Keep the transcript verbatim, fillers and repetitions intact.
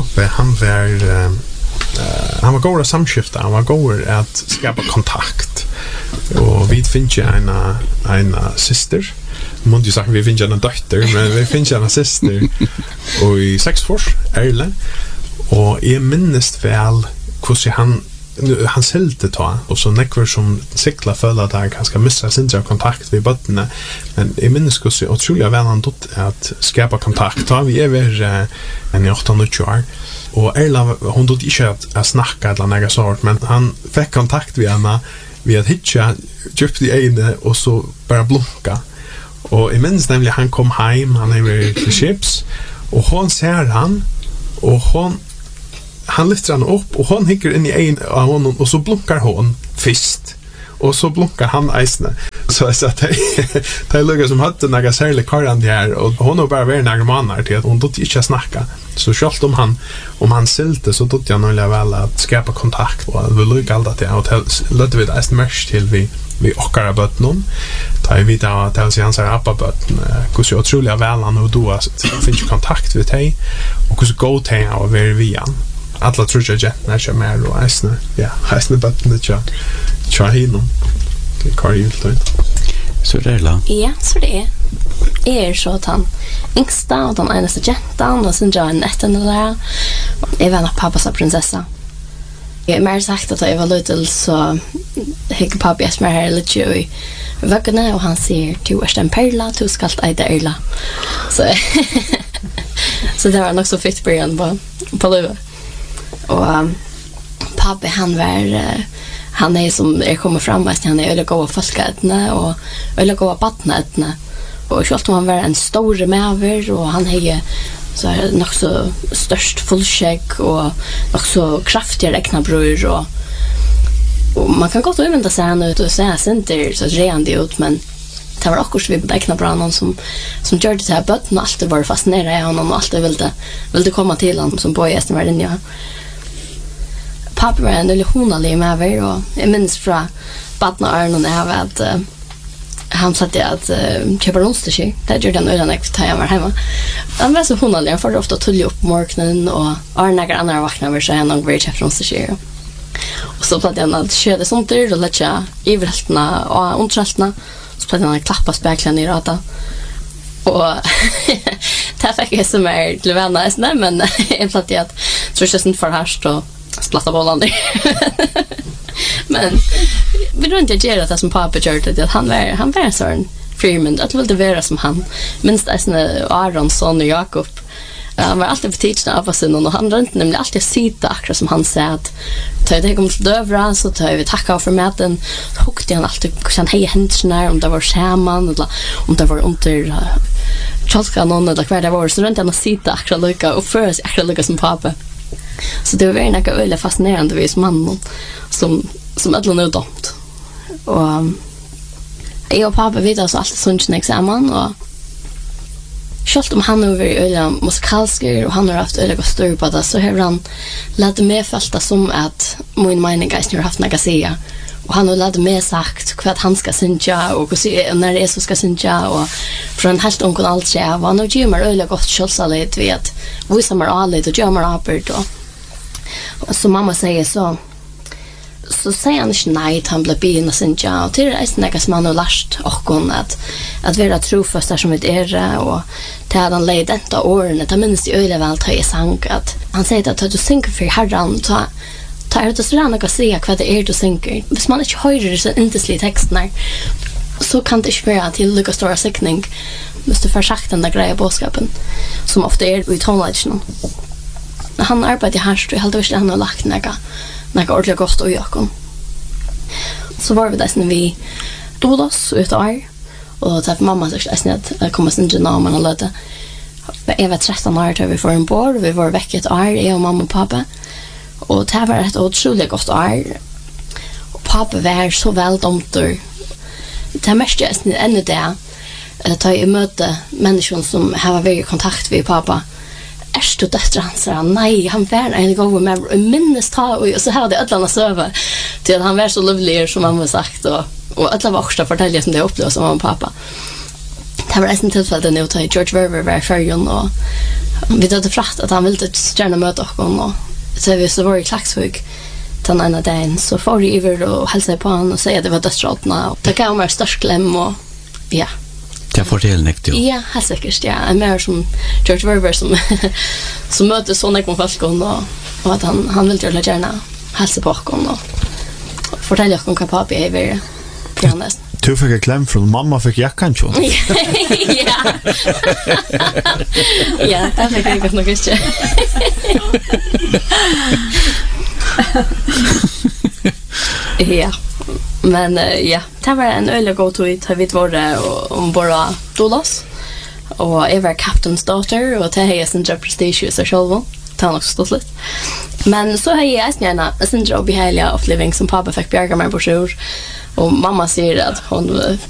pappa han var uh, han var god att samskifta, han var god att skapa kontakt. Och vi finns ju en en syster. Man ju sagt vi finns ju en dotter, men vi finns ju en syster. Och i sex års Erle. Och jag minns väl hur han han sälte ta och så nekvar som cykla följa att han kanske missa sin kontakt vid bottnen, men i minns hur så otroligt väl han dott att skapa kontakt. Ta vi över en åttonde år och Erla hon dott inte att snacka eller något sånt, men han fick kontakt med henne vi att hitcha djupt i ene och så bara blunka. Och i minns nämligen han kom hem, han är till chips och hon ser han och hon han lyfter han upp och hon hickar in i en av honom och så blunkar hon fist och så blunkar han eisne. Så jag sa att det är lugga som hade några särliga karran här och hon har bara varit några månader till att hon då inte snacka. Så självt om han om han silte så då jag nog väl att skapa kontakt och vi lugga allt det och låter vi det eisne mest till vi vi åkar bort någon. Ta vi där att han säger han appa bort hur så otroligt väl han och då finns kontakt med dig och hur så gå till och vara vi igen. Alla tror jag att när jag mer och äsne ja äsne button det jag try hinom det kan ju inte så det är la ja så det är är så att han yngsta och den enaste gentan och sen jag en etten där är väl pappas prinsessa. Jag mer sagt att jag var lite så hick pappa är mer här lite ju vakna och han säger du är en perla du ska äta Erla så så det var nog så fitt början på på livet. Och um, pappa han var uh, han är som är kommer fram att han är öle goda folkætna och öle goda barnætna och självt han var en stor mäver och han är så är nog så störst fullskägg och också kraftiga räknabror och och man kan gott använda sig han ut och säga center så rent ut men det var också vi på räknabror som som gjorde det här botten alltid var fascinerad av honom och alltid ville ville komma till honom som boyest var den ja. Pappa var en illusionalig med över och jag minns från badna Arnon är att uh, han satt att uh, köpa onsdagsky. Det gjorde han utan att ta jag var hemma. Han var så honalig, han får ofta tulla upp morgonen och Arne och andra vaknar över så han nog vill köpa onsdagsky. Och så platt han att köra sånt där och lägga ivrältna och onträltna. Så platt han klappa späklarna i rata. Och det fick jag som är till vänner, men jag platt jag att tror jag inte för härst och splatta bollen där. Men vi tror inte jag gör det som pappa gör det att han var han var en sån firman att vill det vara som han minst är såna Aron son och Jakob. Han var alltid på tidsna av oss och han rent nämligen alltid sitta akkurat som han sa att ta det kom till dövra så tar vi tacka för maten hukte han alltid kan hej händerna om det var skämman eller om det var under chalka någon eller kvar det var så rent han sitta akkurat lika och för sig akkurat lika som pappa. Så det var en något väldigt fascinerande vis mannen som som alla nu domt. Och jag och pappa vet alltså alltid sånt examen och självt om han över öliga musikalsker och han har haft öliga större på det så har han lät mig fälta som att min mening har haft något att säga. Och han har lät mig sagt vad han ska synja och när det är så ska synja och från helt omkring allt så var han och Jimmer öliga gott självsaligt vet vi som är allt och Jimmer apert och och så mamma säger så så säger han inte nej han blir bin och synja och till det är något som han har lärt och att att vara trofast där som ett är och till att han lejde detta åren det minns i öliga väl ta i sang att han säger att du synker för herran ta ta är det så rann att säga vad det är du synker hvis man inte hör det så intensely texten så kan det inte vara till lycka stora siktning måste försagt den där greja bådskapen som ofta är i tonlagen när han arbetar här så helt visst han har lagt några några ordentligt gott och jag så var vi där när vi dog oss ut och är och så mamma så att komma sin namn och låta jag var tretton år då vi får en bord vi var väck ett år jag och mamma och pappa och det var ett otroligt gott år och pappa var så väl domtor det mest är ännu det att ta i möte människor som har varit i kontakt med pappa är du döttrar han sa nej han var en gång med minst ta och så hade jag alla söva till han var så lovlig som mamma sagt och och alla var också fortälja som det upplevde som mamma och pappa. Det var nästan tillfället nu till George Verver var färjan och vi hade fratt att han ville gärna möta oss och så vi så var i Klaxvik den ena dagen så får vi över och hälsa på han och säga att det var dödsrådna och det kan vara störst glöm och ja. Jag fortell nekt jo. Ja, helt säkert, ja. En mer som George Werber som som möter såna kom folk och och att han han vill göra gärna hälsa på oss och fortälja oss om vad pappa är över Johannes. Du fick en kläm från mamma fick jackan tjon. Ja. Ja, det fick jag nog inte. Ja. Men uh, ja, det var en öle go to it har vi varit och om bara dolas. Och jag var captain's daughter och det är sin job prestigious och själv. Det har också stått lite. Men så har jag gärna sin jobb i hela of living som pappa fick bjärga mig på sjur. Och mamma säger att hon